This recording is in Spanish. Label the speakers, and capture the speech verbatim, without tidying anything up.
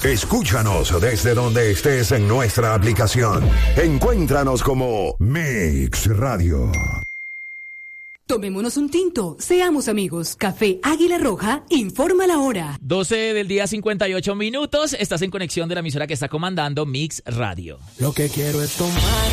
Speaker 1: Escúchanos desde donde estés en nuestra aplicación. Encuéntranos como Mix Radio.
Speaker 2: Tomémonos un tinto, seamos amigos. Café Águila Roja, informa la hora.
Speaker 3: doce del día, cincuenta y ocho minutos. Estás en conexión de la emisora que está comandando Mix Radio.
Speaker 4: Lo que quiero es tomar